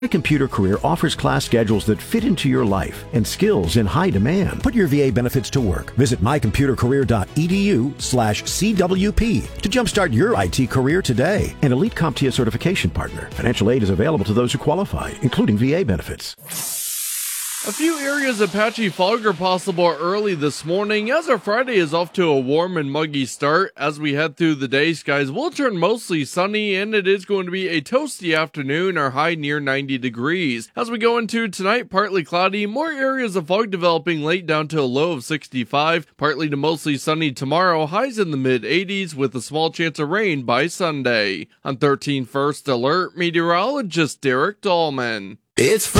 Computer Career offers class schedules that fit into your life and skills in high demand. Put your VA benefits to work. Visit mycomputercareer.edu/CWP to jumpstart your IT career today. An Elite CompTIA certification partner. Financial aid is available to those who qualify, including VA benefits. A few areas of patchy fog are possible early this morning, as our Friday is off to a warm and muggy start. As we head through the day, skies will turn mostly sunny, and it is going to be a toasty afternoon, our high near 90 degrees. As we go into tonight, partly cloudy, more areas of fog developing late down to a low of 65, partly to mostly sunny tomorrow, highs in the mid-80s with a small chance of rain by Sunday. On 13 First Alert, meteorologist Derek Dahlman. It's